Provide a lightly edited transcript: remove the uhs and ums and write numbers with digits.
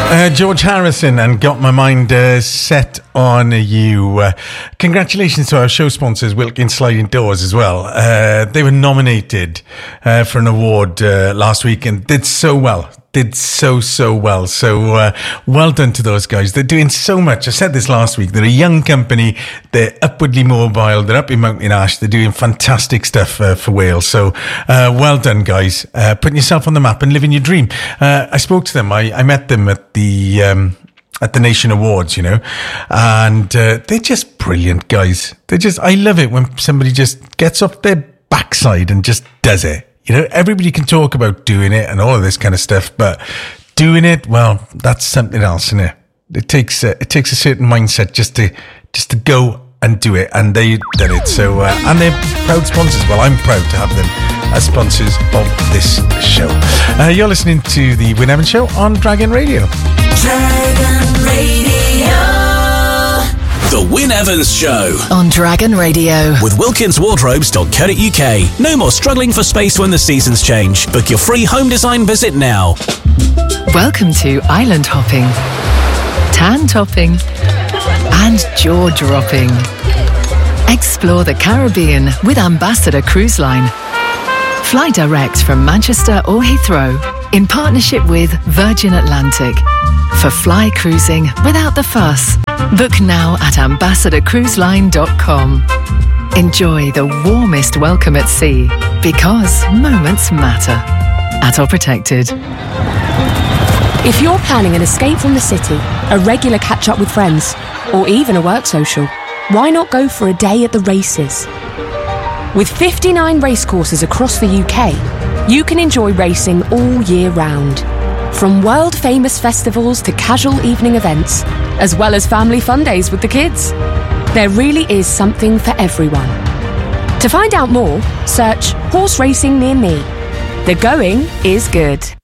George Harrison and Got My Mind Set on You. Congratulations to our show sponsors, Wilkins Sliding Doors, as well. They were nominated for an award last week and did so well. Did so well. So well done to those guys. They're doing so much. I said this last week. They're a young company. They're upwardly mobile. They're up in Mountain Ash. They're doing fantastic stuff for Wales. So well done, guys. Putting yourself on the map and living your dream. I spoke to them. I met them at the Nation Awards, you know, and they're just brilliant guys. I love it when somebody just gets off their backside and just does it. You know, everybody can talk about doing it and all of this kind of stuff, but doing it, well, that's something else, isn't it? It takes a certain mindset just to go and do it, and they've done it. So, and they're proud sponsors. Well, I'm proud to have them as sponsors of this show. You're listening to the Wyn Evans Show on Dragon Radio. Dragon Radio. The Wyn Evans Show on Dragon Radio with WilkinsWardrobes.co.uk. No more struggling for space when the seasons change. Book your free home design visit now. Welcome to island hopping, tan topping, and jaw dropping. Explore the Caribbean with Ambassador Cruise Line. Fly direct from Manchester or Heathrow in partnership with Virgin Atlantic. For fly cruising without the fuss. Book now at ambassadorcruiseline.com. Enjoy the warmest welcome at sea because moments matter. At or protected. If you're planning an escape from the city, a regular catch-up with friends, or even a work social, why not go for a day at the races? With 59 racecourses across the UK, you can enjoy racing all year round. From world-famous festivals to casual evening events, as well as family fun days with the kids. There really is something for everyone. To find out more, search horse racing near me. The going is good.